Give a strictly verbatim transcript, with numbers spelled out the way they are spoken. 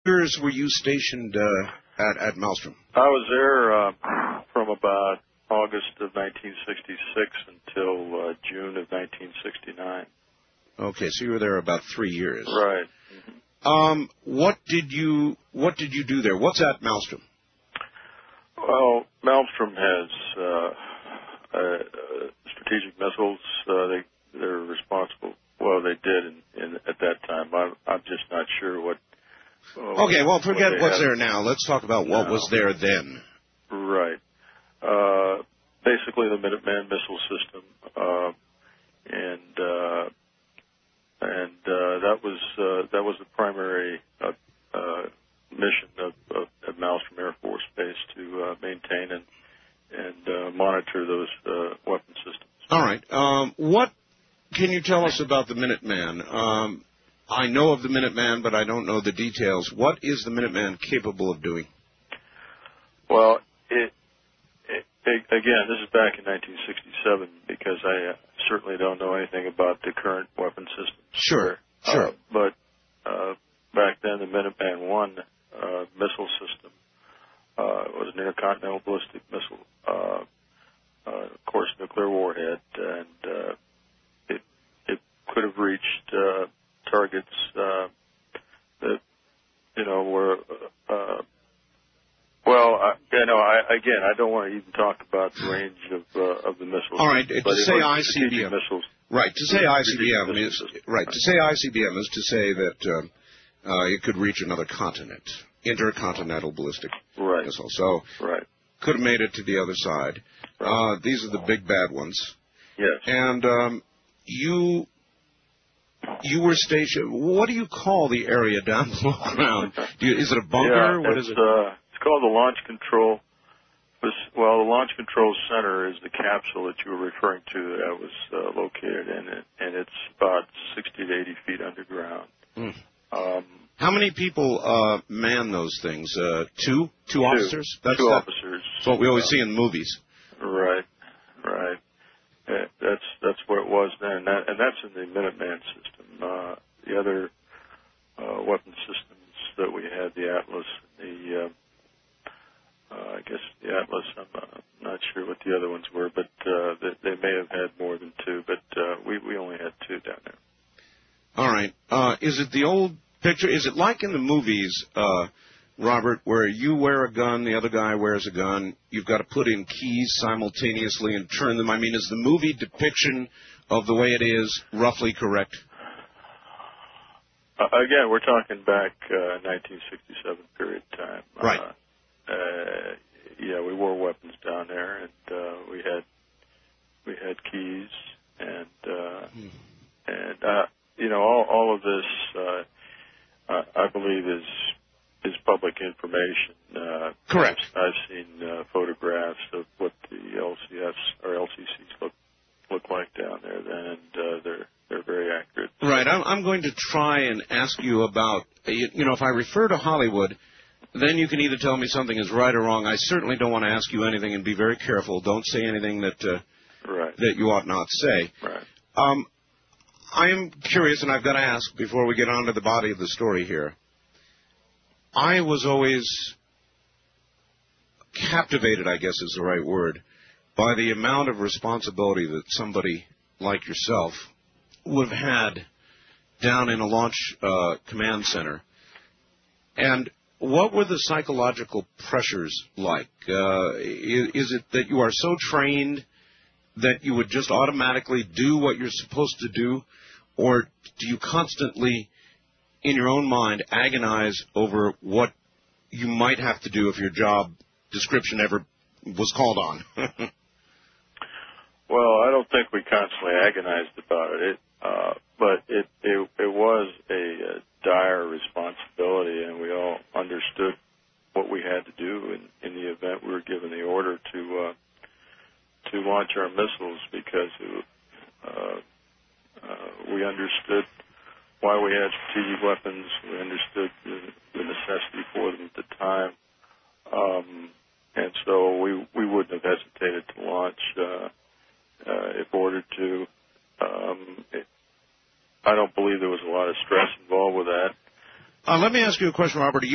years were you stationed uh, at, at Maelstrom? I was there uh, from about August of nineteen sixty-six until uh, June of nineteen sixty-nine. Okay, so you were there about three years. Right. Mm-hmm. Um, what did you What did you do there? What's at Maelstrom? Well, Maelstrom has uh, uh, strategic missiles. Uh, they they're responsible. Well, they did in, in, at that time. I'm, I'm just not sure what. Uh, okay, well, forget what what's have. there now. Let's talk about what no. was there then. Right. Uh, basically, the Minuteman missile system, uh, and uh, and uh, that was uh, that was the primary uh, uh, mission of, of, of Maelstrom Air Force Base to uh, maintain and and uh, monitor those uh, weapon systems. All right. Um, what can you tell us about the Minuteman? Um, I know of the Minuteman, but I don't know the details. What is the Minuteman capable of doing? Well, it, it, it again, this is back in nineteen sixty-seven because I uh, certainly don't know anything about the current weapon systems. Sure, uh, sure. But uh, back then, the Minuteman One uh, missile system uh, was an intercontinental ballistic missile, uh, uh, of course, nuclear warhead, and uh, it it could have reached uh, targets uh, that you know were. Uh, Well, I, you know, I, again, I don't want to even talk about the range of uh, of the missiles. All right, to say I C B M, missiles, right? To say I C B M is right. To say I C B M is to say that um, uh, it could reach another continent, intercontinental ballistic right. missile. So, right. could have made it to the other side. Right. Uh, these are the big bad ones. Yes. And um, you. You were stationed. What do you call the area down below ground? Do you, is it a bunker? Yeah, what is it? Uh, it's called the Launch Control. Well, the Launch Control Center is the capsule that you were referring to that I was uh, located in, and it's about sixty to eighty feet underground. Mm. Um, How many people uh, man those things? Uh, two? Two, two officers? That's two that, officers. That's what we always uh, see in movies. Right, right. Uh, that's that's what it was then, and, that, and that's in the Minuteman system. Uh, the other uh, weapon systems that we had, the Atlas, the uh, uh, I guess the Atlas. I'm uh, not sure what the other ones were, but uh, they, they may have had more than two. But uh, we we only had two down there. All right. Uh, is it the old picture? Is it like in the movies, uh, Robert, where you wear a gun, the other guy wears a gun, you've got to put in keys simultaneously and turn them? I mean, is the movie depiction of the way it is roughly correct? Uh, again, we're talking back uh, nineteen sixty-seven period of time. Right. Uh, uh, yeah, we wore weapons down there, and uh, we had we had keys, and uh, hmm. and uh, you know, all all of this, uh, I, I believe, is is public information. Uh, Correct. I've, I've seen uh, photographs of what the L C S or L C Cs look look like down there then, and uh, they're they're very accurate. Right. I'm, I'm going to try and ask you about, you know, if I refer to Hollywood, then you can either tell me something is right or wrong. I certainly don't want to ask you anything, and be very careful. Don't say anything that uh, right. that you ought not say. Right. Um, I am curious, and I've got to ask before we get on to the body of the story here. I was always captivated, I guess is the right word, by the amount of responsibility that somebody like yourself would have had down in a launch uh, command center. And what were the psychological pressures like? Uh, is, is it that you are so trained that you would just automatically do what you're supposed to do? Or do you constantly, in your own mind, agonize over what you might have to do if your job description ever was called on? Well, I don't think we constantly agonized about it, it uh, but it, it it was a, a dire responsibility, and we all understood what we had to do in, in the event we were given the order to uh, to launch our missiles, because it, uh, uh, we understood why we had strategic weapons. We understood the, the necessity for them at the time, um, and so we we wouldn't have hesitated to launch uh, uh, if ordered to. Um, it, I don't believe there was a lot of stress involved with that. Uh, let me ask you a question, Robert.